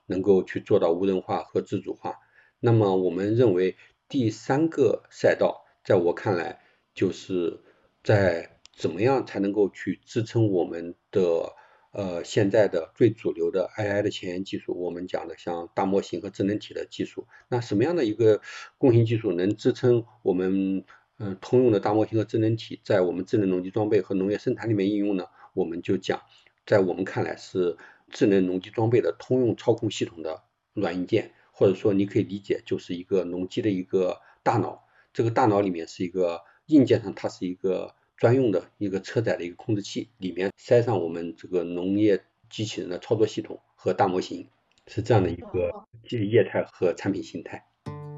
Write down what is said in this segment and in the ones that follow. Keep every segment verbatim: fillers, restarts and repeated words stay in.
能够去做到无人化和自主化。那么我们认为第三个赛道，在我看来，就是在怎么样才能够去支撑我们的呃现在的最主流的 A I 的前沿技术，我们讲的像大模型和智能体的技术。那什么样的一个共性技术能支撑我们嗯、呃、通用的大模型和智能体在我们智能农机装备和农业生产里面应用呢？我们就讲，在我们看来是智能农机装备的通用操控系统的软硬件，或者说你可以理解就是一个农机的一个大脑。这个大脑里面是一个硬件上，它是一个专用的一个车载的一个控制器，里面塞上我们这个农业机器人的操作系统和大模型，是这样的一个业态和产品形态。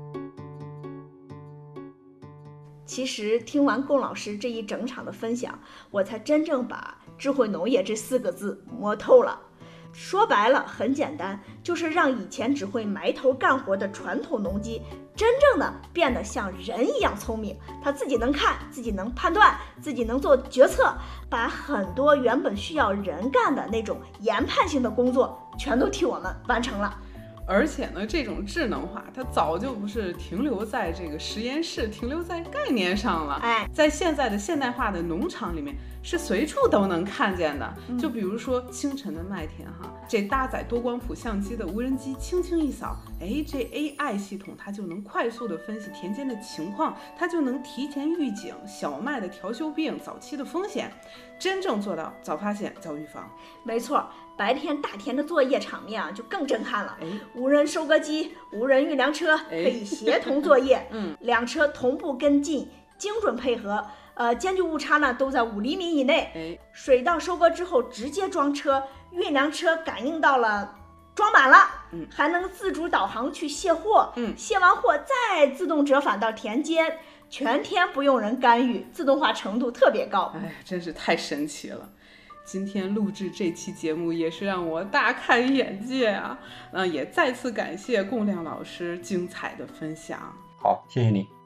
其实听完龚老师这一整场的分享，我才真正把智慧农业这四个字摸透了。说白了很简单，就是让以前只会埋头干活的传统农机真正的变得像人一样聪明，他自己能看，自己能判断，自己能做决策，把很多原本需要人干的那种研判性的工作全都替我们完成了。 而且呢，这种智能化它早就不是停留在这个实验室，停留在概念上了。 哎， 在现在的现代化的农场里面，是随处都能看见的。 嗯、 就比如说清晨的麦田哈，这搭载多光谱相机的无人机轻轻一扫，哎，这 A I 系统它就能快速的分析田间的情况，它就能提前预警小麦的调休病早期的风险，真正做到早发现早预防。 没错。白天大田的作业场面啊，就更震撼了。 哎， 无人收割机、无人运粮车可以协同作业， 哎、嗯， 两车同步跟进，精准配合，呃，间距误差呢都在五厘米以内。 哎， 水稻收割之后直接装车，运粮车感应到了装满了， 嗯， 还能自主导航去卸货， 嗯， 卸完货再自动折返到田间，全天不用人干预，自动化程度特别高。 哎，真是太神奇了。今天录制这期节目也是让我大开眼界啊！嗯，也再次感谢龚亮老师精彩的分享。 好，谢谢你。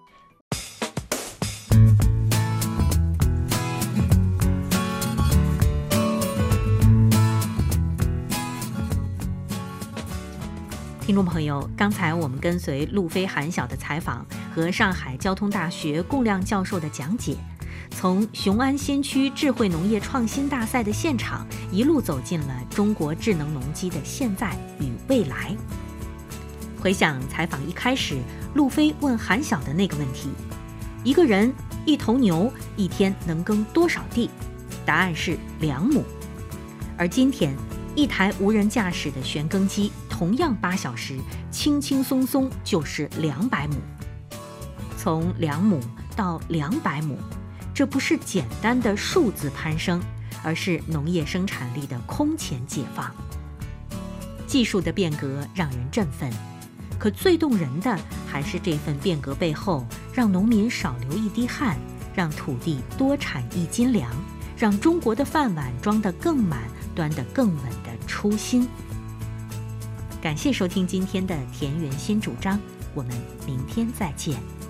听众朋友，刚才我们跟随路飞韩晓的采访和上海交通大学龚亮教授的讲解，从雄安新区智慧农业创新大赛的现场一路走进了中国智能农机的现在与未来。回想采访一开始路飞问韩晓的那个问题，一个人一头牛一天能耕多少地？答案是两亩。而今天一台无人驾驶的旋耕机同样八小时轻轻松松就是两百亩。从两亩到两百亩，这不是简单的数字攀升，而是农业生产力的空前解放。技术的变革让人振奋，可最动人的还是这份变革背后让农民少流一滴汗，让土地多产一斤粮，让中国的饭碗装得更满，端得更稳的初心。感谢收听今天的田园新主张，我们明天再见。